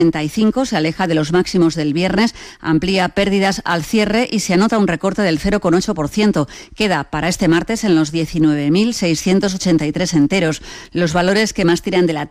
35 se aleja de los máximos del viernes, amplía pérdidas al cierre y se anota un recorte del 0,8%. Queda para este martes en los 19.683 enteros. Los valores que más tiran de la